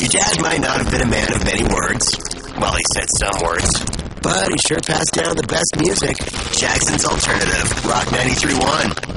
Your dad might not have been a man of many words. Well, he said some words. But he sure passed down the best music. Jackson's Alternative, Rock 93.1.